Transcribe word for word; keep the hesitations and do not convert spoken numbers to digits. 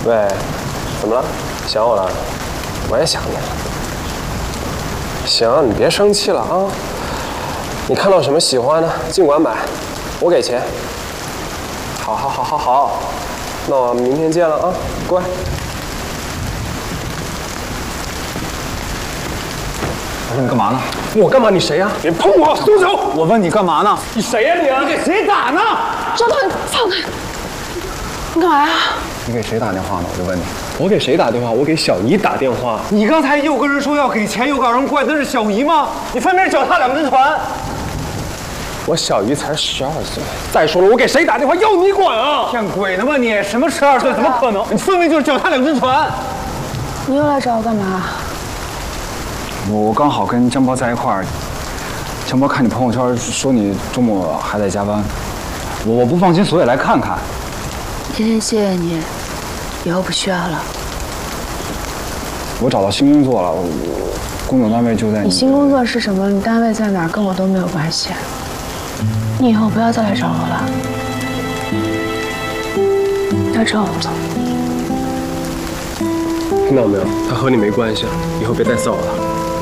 喂，怎么了？想我了？我也想你。行，你别生气了啊。你看到什么喜欢的，尽管买，我给钱。好，好，好，好，好。那我明天见了啊，乖。 我说你干嘛呢？ 我干嘛？你谁呀？别碰我！松手！ 我问你干嘛呢？ 你谁呀你啊？ 你给谁打呢？ 周导，你放开！你干嘛呀？ 你给谁打电话呢？我就问你。 我给谁打电话？我给小姨打电话。 你刚才又跟人说要给钱，又告人怪那是小姨吗？你分明脚踏两只船。 我小姨才十二岁。再说了，我给谁打电话要你管啊？ 骗鬼呢吧你？什么十二岁？怎么可能？你分明就是脚踏两只船。 你又来找我干嘛？ 我我刚好跟江波在一块儿，江波看你朋友圈说你周末还在加班，我我不放心，所以来看看。 天天谢谢你，以后不需要了。 我找到新工作了，我工作单位就在你。 你新工作是什么？你单位在哪儿？跟我都没有关系。你以后不要再来找我了。要走，走。 听到没有？他和你没关系，以后别再骚了。